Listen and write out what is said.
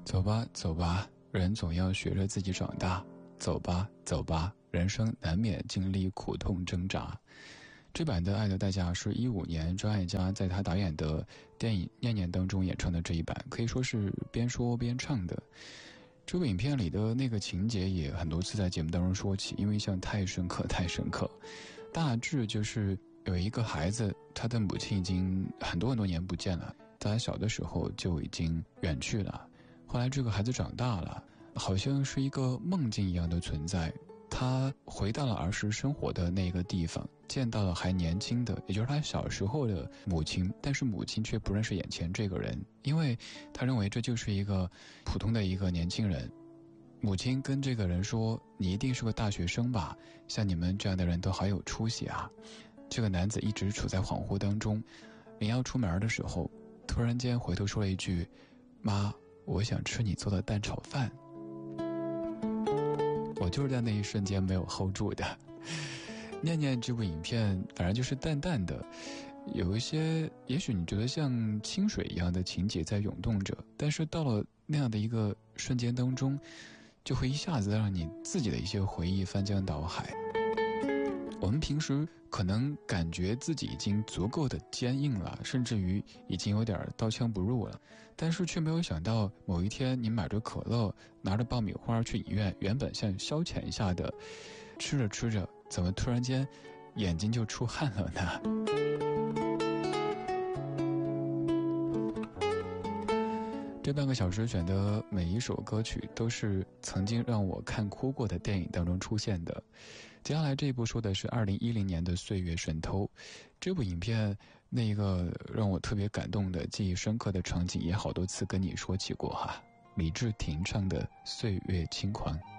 走吧走吧，人总要学着自己长大。走吧走吧，人生难免经历苦痛挣扎。这版的《爱的代价》是15年张艾嘉在他导演的电影《念念》当中演唱的这一版，可以说是边说边唱的。这部影片里的那个情节也很多次在节目当中说起，因为像太深刻太深刻。大致就是有一个孩子，他的母亲已经很多年不见了，他小的时候就已经远去了。后来这个孩子长大了，好像是一个梦境一样的存在，他回到了儿时生活的那个地方，见到了还年轻的，也就是他小时候的母亲，但是母亲却不认识眼前这个人，因为他认为这就是一个普通的一个年轻人。母亲跟这个人说，你一定是个大学生吧，像你们这样的人都好有出息啊。这个男子一直处在恍惚当中，临要出门的时候，突然间回头说了一句，妈，我想吃你做的蛋炒饭。我就是在那一瞬间没有 hold 住的。念念这部影片反正就是淡淡的，有一些也许你觉得像清水一样的情节在涌动着，但是到了那样的一个瞬间当中，就会一下子让你自己的一些回忆翻江倒海。我们平时可能感觉自己已经足够的坚硬了，甚至于已经有点刀枪不入了，但是却没有想到某一天你买着可乐，拿着爆米花去医院，原本像消遣一下的吃着吃着，怎么突然间眼睛就出汗了呢？这半个小时选的每一首歌曲都是曾经让我看哭过的电影当中出现的。接下来这一部说的是2010年的《岁月渗透》。这部影片那个让我特别感动的记忆深刻的场景也好多次跟你说起过哈，李治廷唱的《岁月轻狂》。